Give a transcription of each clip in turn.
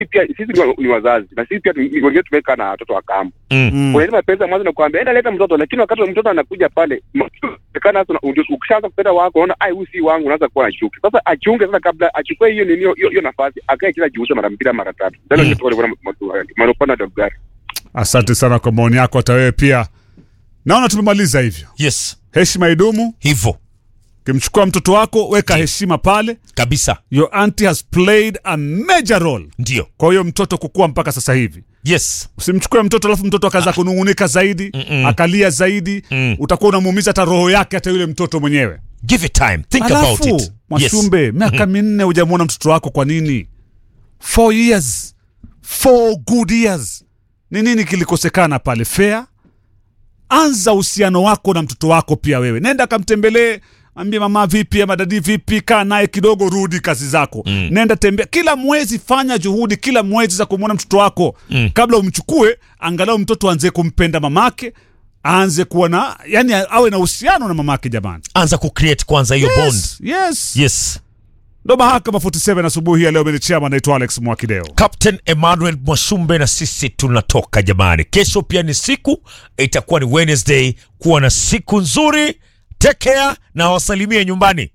pia sisi ni wazazi na sisi pia wengine tumeka na watoto wa kambo. Kwa hiyo pesa mwanzo na kuambia enda leta mtoto, lakini wakati mtoto anakuja pale kana hasa ukishaanza kupenda wako unaona huyu si wangu, unaanza kuwa na chuki. Sasa achunge sasa kabla achukue hiyo nafasi akae kila juuza mara 2 mara 3. Ndio tutakuwa manufaa ndio gari. Asante sana kwa maoni yako, hata wewe pia. Naona tumemaliza hivyo. Yes. Heshima idumu. Hivyo. Kimchukua mtoto wako weka heshima pale. Kabisa. Your auntie has played a major role. Ndio. Kwa hiyo mtoto kukua mpaka sasa hivi. Yes. Usimchukue mtoto alafu mtoto akaanza kunungunika zaidi, akalia zaidi, utakuwa unamuumiza hata roho yake hata yule mtoto mwenyewe. Give it time. Think about it. Mwashumbe, miaka 4 hujamuona mtoto wako kwa nini? 4 years. 4 good years. Ni nini kilikosekana pale? Fair. Anza uhusiano wako na mtoto wako pia wewe. Nenda kamtembelee, ambie mama vipi ama dadi vipi, kaa naye kidogo, rudi kazi zako. Nenda tembea kila mwezi, fanya juhudi kila mwezi za kumuona mtoto wako. Kabla umchukue, angalau mtoto aanze kumpenda mamake, aanze kuwa na yani awe na uhusiano na mamake jamani. Anza ku-create kwanza hiyo bond. Yes. Ndo Mahakama 47 asubuhi ya leo. Mimi ni chairman naitwa Alex Mwakideo. Captain Emmanuel Mwashumbe na sisi tunatoka jamani. Kesho pia ni siku, itakuwa ni Wednesday. Kuwa na siku nzuri. Take care na wasalimie nyumbani.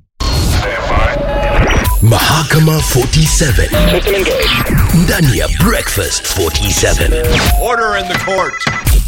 Mahakama 47 ndani ya Breakfast 47. Order in the court.